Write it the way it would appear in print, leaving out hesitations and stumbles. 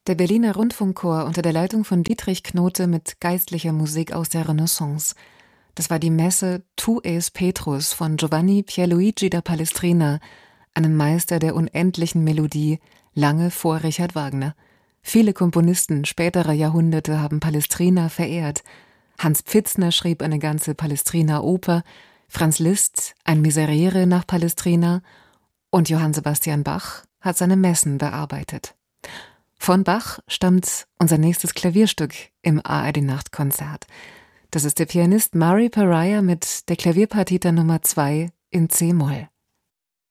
Der Berliner Rundfunkchor unter der Leitung von Dietrich Knote mit geistlicher Musik aus der Renaissance. Das war die Messe Tu es Petrus von Giovanni Pierluigi da Palestrina, einem Meister der unendlichen Melodie, lange vor Richard Wagner. Viele Komponisten späterer Jahrhunderte haben Palestrina verehrt. Hans Pfitzner schrieb eine ganze Palestrina-Oper, Franz Liszt ein Miserere nach Palestrina und Johann Sebastian Bach hat seine Messen bearbeitet. Von Bach stammt unser nächstes Klavierstück im ARD-Nachtkonzert. Das ist der Pianist Mari Pariah mit der Klavierpartita Nummer 2 in C-Moll.